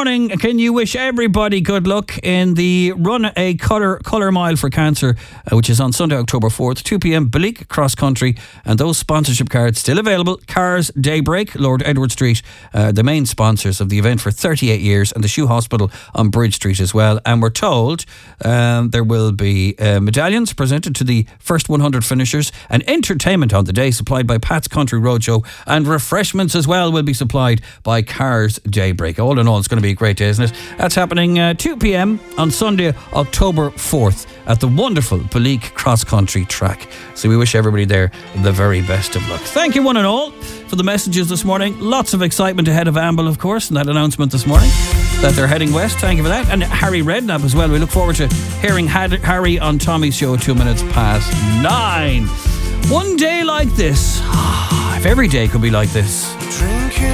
morning, can you wish everybody good luck in the Run a Colour Mile for Cancer, which is on Sunday, October 4th, 2 p.m, Bleak Cross Country, and those sponsorship cards still available. Cars Daybreak, Lord Edward Street, the main sponsors of the event for 38 years, and the Shoe Hospital on Bridge Street as well. And we're told there will be medallions presented to the first 100 finishers, and entertainment on the day supplied by Pat's Country Roadshow, and refreshments as well will be supplied by Cars Daybreak. All in all, it's going to be a great day, isn't it? That's happening 2 p.m. on Sunday, October 4th at the wonderful Bleak Cross Country track. So we wish everybody there the very best of luck. Thank you one and all for the messages this morning. Lots of excitement ahead of Amble, of course, and that announcement this morning that they're heading west. Thank you for that. And Harry Redknapp as well. We look forward to hearing Harry on Tommy's show 9:02. One day like this. If every day could be like this.